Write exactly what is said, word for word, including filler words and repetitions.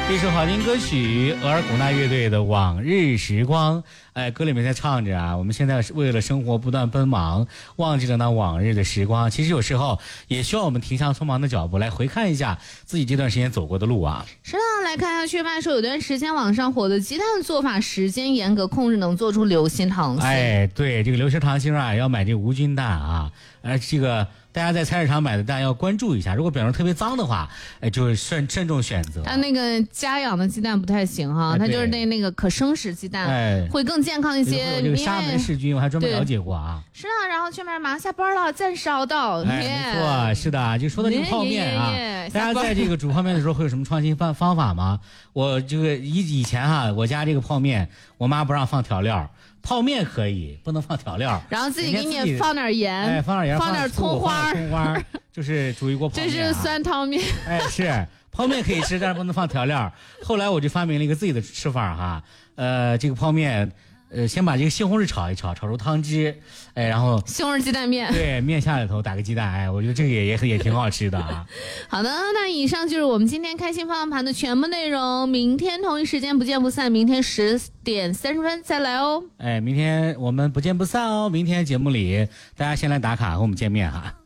一首好听歌曲，额尔古纳乐队的《往日时光》。哎，歌里面在唱着啊，我们现在是为了生活不断奔忙，忘记了那往日的时光。其实有时候也需要我们停下匆忙的脚步，来回看一下自己这段时间走过的路啊。 是的，来看一下雀爸说，有段时间网上火的鸡蛋做法，时间严格控制，能做出流心溏心。 哎，对，这个流心溏心啊，要买这个无菌蛋啊，而这个。大家在菜市场买的蛋要关注一下，如果表面特别脏的话，哎，就慎慎重选择。 但那个家养的鸡蛋不太行哈，哎、它就是那那个可生食鸡蛋，哎，会更健康一些。 会有这个沙门氏菌，我还专门了解过啊。 是啊，然后雀妹马上下班了，暂时熬到。 哎，没错，是的，就说到这个泡面啊，大家在这个煮泡面的时候会有什么创新方方法吗？我这个以以前哈、啊，我家这个泡面，我妈不让放调料。泡面可以，不能放调料， 然后自己给你放点盐， 哎，放点盐， 放点葱花， 葱花就是煮一锅泡面、啊。 这是酸汤面， 哎，是泡面可以吃，但是不能放调料。后来我就发明了一个自己的吃法哈，呃，这个泡面。呃，先把这个西红柿炒一炒，炒出汤汁，哎，然后西红柿鸡蛋面， 对，面下里头打个鸡蛋，哎，我觉得这个也也也挺好吃的啊。 好的，那以上就是我们今天开心方向盘的全部内容，明天同一时间不见不散，明天十点三十分再来哦。 哎，明天我们不见不散哦，明天节目里大家先来打卡和我们见面哈。